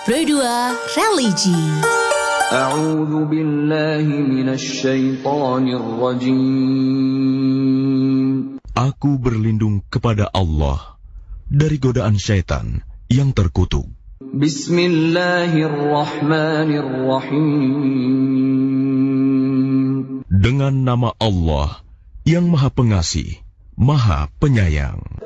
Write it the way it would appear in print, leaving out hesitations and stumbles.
Berdua Religi. A'udzu billahi minasy syaithanir rajim. Aku berlindung kepada Allah dari godaan syaitan yang terkutuk. Bismillahirrahmanirrahim. Dengan nama Allah yang Maha Pengasih, Maha Penyayang.